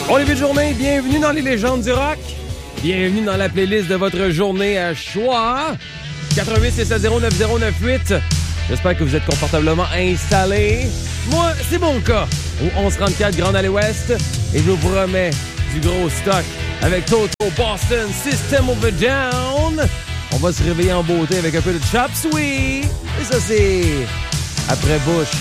Bon début de journée, bienvenue dans les légendes du rock. Bienvenue dans la playlist de votre journée à choix. 88 670 9098. J'espère que vous êtes confortablement installés. Moi, c'est mon cas. Au 1134 Grande Allée Ouest. Et je vous promets du gros stock avec Toto Boston, System of a Down. On va se réveiller en beauté avec un peu de Chop Suey. Et ça, c'est après Bush.